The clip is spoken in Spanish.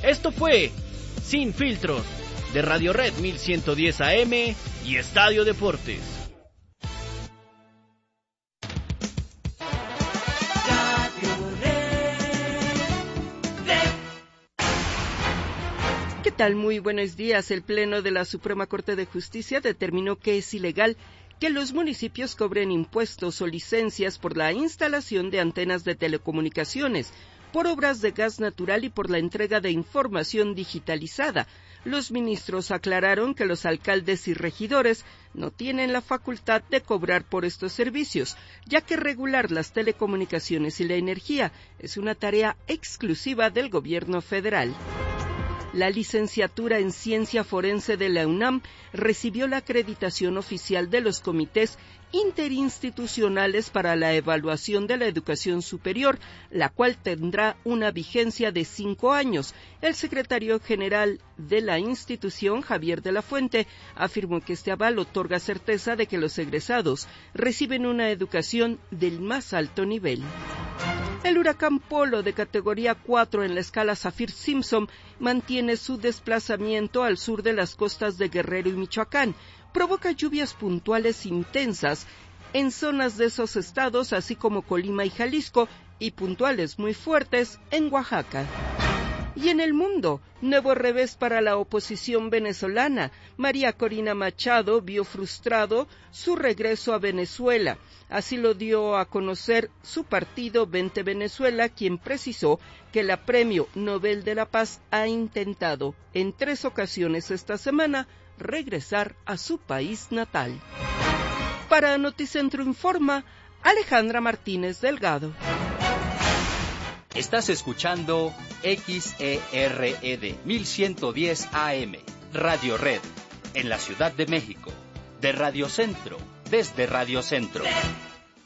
Esto fue Sin Filtros, de Radio Red 1110 AM y Estadio Deportes. ¿Qué tal? Muy buenos días. El Pleno de la Suprema Corte de Justicia determinó que es ilegal que los municipios cobren impuestos o licencias por la instalación de antenas de telecomunicaciones, por obras de gas natural y por la entrega de información digitalizada. Los ministros aclararon que los alcaldes y regidores no tienen la facultad de cobrar por estos servicios, ya que regular las telecomunicaciones y la energía es una tarea exclusiva del gobierno federal. La licenciatura en Ciencia Forense de la UNAM recibió la acreditación oficial de los comités interinstitucionales para la evaluación de la educación superior, la cual tendrá una vigencia de 5 años. El secretario general de la institución, Javier de la Fuente, afirmó que este aval otorga certeza de que los egresados reciben una educación del más alto nivel. El huracán Polo, de categoría 4 en la escala Saffir-Simpson, mantiene su desplazamiento al sur de las costas de Guerrero y Michoacán. Provoca lluvias puntuales intensas en zonas de esos estados, así como Colima y Jalisco, y puntuales muy fuertes en Oaxaca. Y en el mundo, nuevo revés para la oposición venezolana. María Corina Machado vio frustrado su regreso a Venezuela. Así lo dio a conocer su partido Vente Venezuela, quien precisó que la Premio Nobel de la Paz ha intentado en 3 ocasiones esta semana regresar a su país natal. Para Noticentro Informa, Alejandra Martínez Delgado. Estás escuchando XERED 1110 AM, Radio Red, en la Ciudad de México, de Radio Centro, desde Radio Centro.